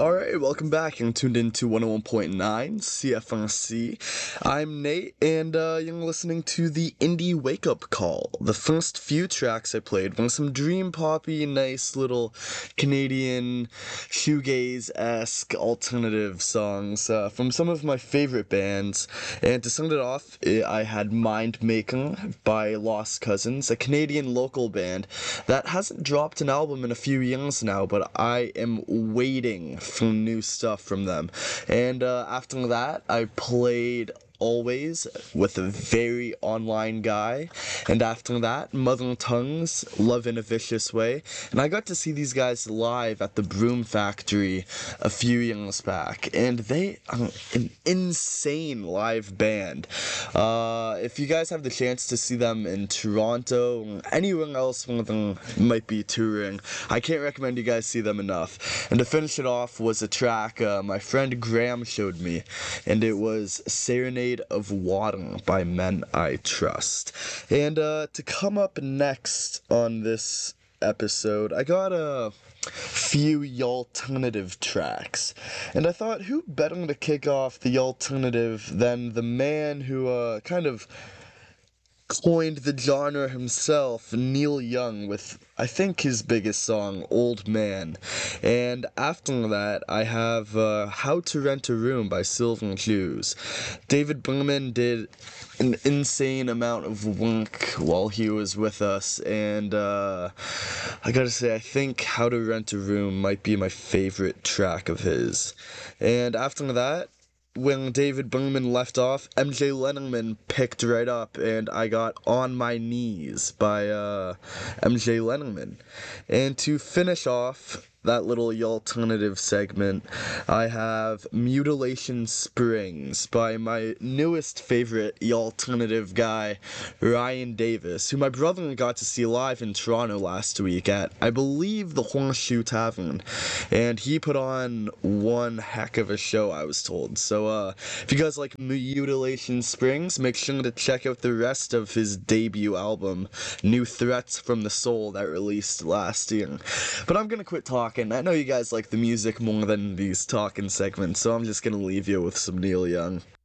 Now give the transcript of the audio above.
Alright, welcome back. You're tuned into 101.9 CFRC. I'm Nate, and you're listening to the Indie Wake Up Call. The first few tracks I played were some dream poppy, nice little Canadian shoegaze-esque alternative songs from some of my favorite bands. And to start it off, I had Mind Making by Lost Cousins, a Canadian local band that hasn't dropped an album in a few years now, but I am waiting for new stuff from them. And after that, I played Always with a very online guy, and after that, Mother Tongues, Love in a Vicious Way, and I got to see these guys live at the Broom Factory a few years back, and they are an insane live band. If you guys have the chance to see them in Toronto or anywhere else where they might be touring, I can't recommend you guys see them enough. And to finish it off was a track my friend Graham showed me, and it was Serenade of Water by Men I Trust. And to come up next on this episode, I got a few alternative tracks, and I thought who better to kick off the alternative than the man who kind of coined the genre himself, Neil Young, with I think his biggest song, Old Man. And after that, I have How to Rent a Room by Silver Jews. David Berman did an insane amount of work while he was with us, and I gotta say, I think How to Rent a Room might be my favorite track of his. And after that, when David Berman left off, MJ Lennon picked right up, and I got On My Knees by MJ Lennon. And to finish off that little alternative segment, I have Mutilation Springs by my newest favorite alternative guy, Ryan Davis, who my brother got to see live in Toronto last week at, I believe, the Horseshoe Tavern, and he put on one heck of a show, I was told. So if you guys like Mutilation Springs, make sure to check out the rest of his debut album, New Threats from the Soul, that released last year. But I'm gonna quit talking. I know you guys like the music more than these talking segments, so I'm just gonna leave you with some Neil Young.